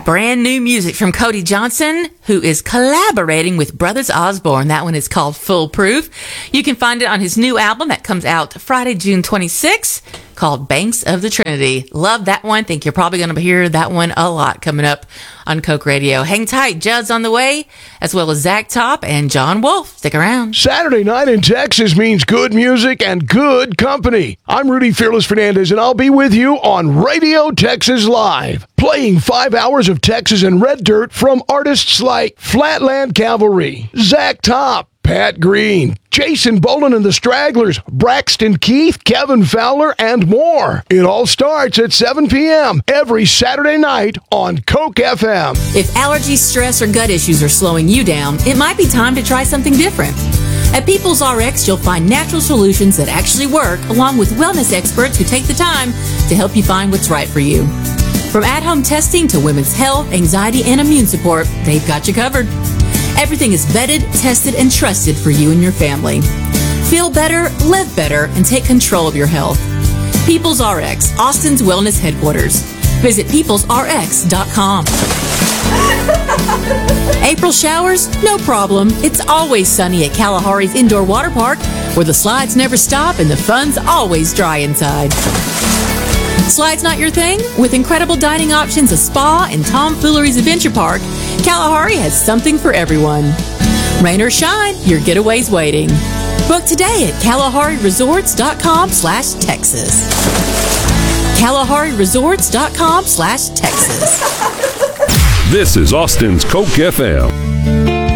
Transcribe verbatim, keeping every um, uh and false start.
brand new music from Cody Johnson, who is collaborating with Brothers Osborne. That one is called Foolproof. You can find it on his new album that comes out Friday, June twenty-sixth, called Banks of the Trinity. Love that one. Think you're probably going to hear that one a lot coming up on Coke Radio. Hang tight. Judd's on the way, as well as Zach Top and John Wolf. Stick around. Saturday night in Texas means good music and good company. I'm Rudy Fearless Fernandez, and I'll be with you on Radio Texas Live, playing five hours of Texas and red dirt from artists like Flatland Cavalry, Zach Top, Pat Green, Jason Boland and the Stragglers, Braxton Keith, Kevin Fowler, and more. It all starts at seven p.m. every Saturday night on Coke F M. If allergies, stress, or gut issues are slowing you down, it might be time to try something different. At People's R X, you'll find natural solutions that actually work, along with wellness experts who take the time to help you find what's right for you. From at-home testing to women's health, anxiety, and immune support, they've got you covered. Everything is vetted, tested, and trusted for you and your family. Feel better, live better, and take control of your health. People's R X, Austin's wellness headquarters. Visit peoples r x dot com. April showers? No problem. It's always sunny at Kalahari's Indoor Water Park, where the slides never stop and the fun's always dry inside. Slides not your thing? With incredible dining options, a spa, and Tomfoolery's Adventure Park, Kalahari has something for everyone. Rain or shine, your getaway's waiting. Book today at kalahari resorts dot com slash Texas. kalahari resorts dot com slash Texas. This is Austin's Coke F M.